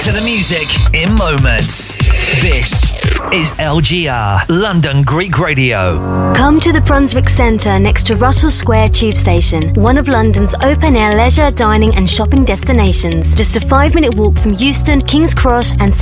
to the music in moments. This is LGR, London Greek Radio. Come to the Brunswick Centre next to Russell Square Tube Station, one of London's open-air leisure, dining and shopping destinations. Just a 5-minute walk from Euston, King's Cross and